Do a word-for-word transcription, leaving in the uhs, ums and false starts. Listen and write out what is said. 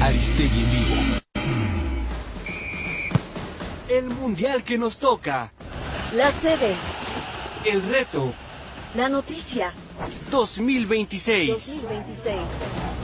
Aristegui en vivo. El mundial que nos toca. La sede. El reto. La noticia. dos mil veintiséis. dos mil veintiséis.